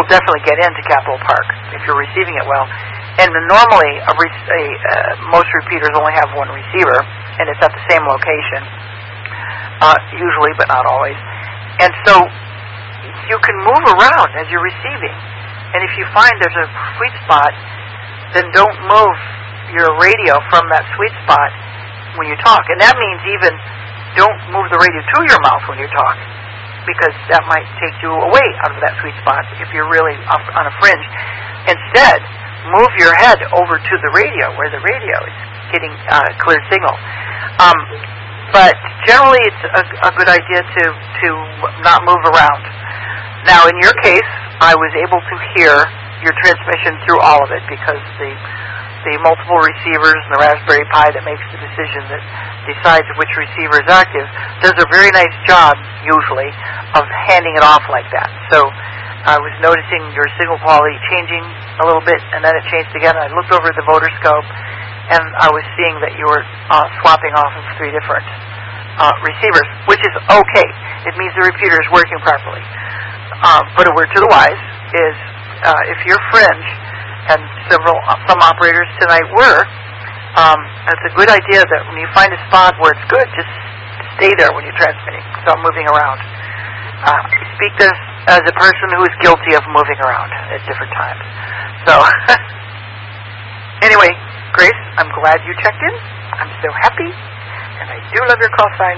will definitely get into Capitol Park if you're receiving it well. And normally, most repeaters only have one receiver, and it's at the same location, usually, but not always. And so you can move around as you're receiving. And if you find there's a sweet spot, then don't move your radio from that sweet spot when you talk. And that means even don't move the radio to your mouth when you talk, because that might take you away out of that sweet spot if you're really on a fringe. Instead, move your head over to the radio where the radio is getting clear signal. But generally, it's a good idea to not move around. Now, in your case, I was able to hear your transmission through all of it because the multiple receivers and the Raspberry Pi that makes the decision that decides which receiver is active does a very nice job, usually, of handing it off like that. So I was noticing your signal quality changing a little bit, and then it changed again. I looked over the voter scope, and I was seeing that you were swapping off of 3 different receivers, which is okay. It means the repeater is working properly. But a word to the wise is if you're fringe, and some operators tonight were, it's a good idea that when you find a spot where it's good, just stay there when you're transmitting. Stop moving around. Speak this as a person who is guilty of moving around at different times. So, anyway, Grace, I'm glad you checked in. I'm so happy, and I do love your call sign.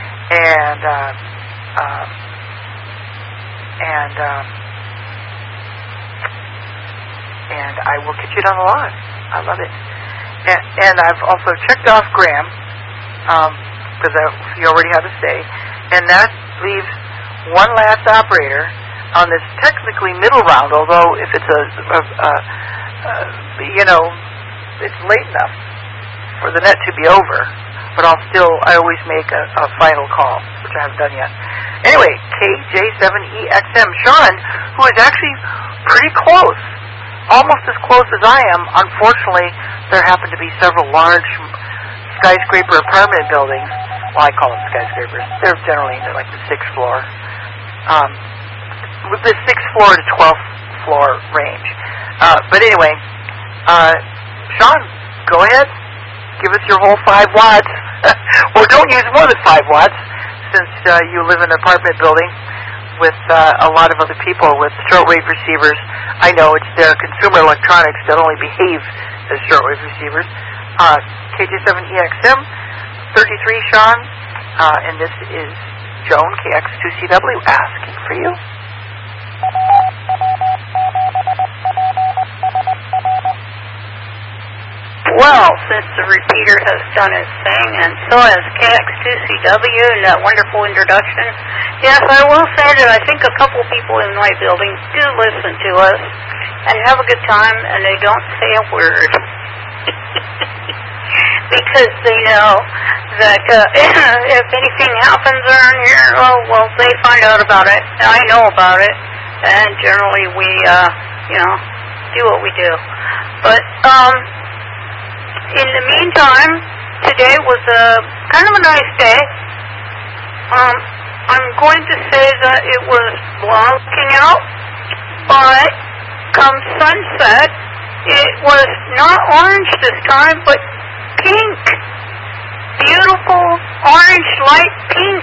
And I will get you down the line. I love it. And I've also checked off Graham, because he already had to stay, and that leaves one last operator on this technically middle round, although if it's it's late enough for the net to be over, but I always make a final call, which I haven't done yet. Anyway, KJ7EXM, Sean, who is actually pretty close, almost as close as I am. Unfortunately, there happen to be several large skyscraper apartment buildings. Well, I call them skyscrapers. They're generally in like the 6th floor. With the 6th floor to 12th floor range. But anyway, Sean, go ahead. Give us your whole 5 watts. Or don't use more than 5 watts, since you live in an apartment building with a lot of other people with shortwave receivers. I know it's their consumer electronics that only behave as shortwave receivers. KJ7EXM, 33 Sean, and this is Joan, KX2CW, asking for you. Well, since the repeater has done its thing, and so has KX2CW, and that wonderful introduction, yes, I will say that I think a couple people in my building do listen to us and have a good time, and they don't say a word. Because they know that if anything happens around here, they find out about it, and I know about it, and generally we, do what we do. But, in the meantime, today was kind of a nice day. I'm going to say that it was blocking out, but come sunset, it was not orange this time, but pink. Beautiful orange light pink.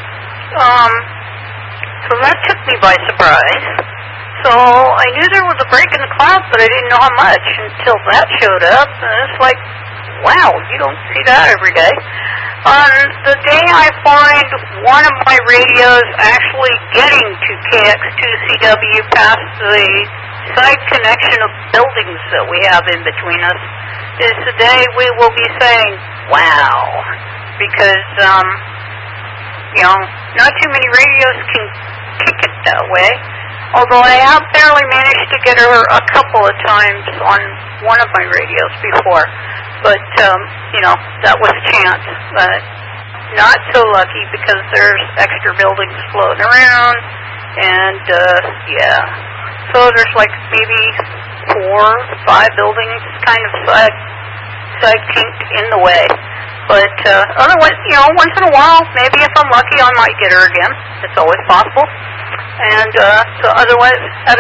So that took me by surprise. So I knew there was a break in the clouds, but I didn't know how much until that showed up. And it's like, wow, you don't see that every day. On the day I find one of my radios actually getting to KX2CW past the side connection of buildings that we have in between us, is the day we will be saying, wow. Because, not too many radios can kick it that way. Although I have barely managed to get her a couple of times on one of my radios before. But, that was chance. But not so lucky because there's extra buildings floating around. And, So there's like maybe 4 or 5 buildings kind of side kinked in the way. But otherwise, once in a while, maybe if I'm lucky, I might get her again. It's always possible. And so otherwise,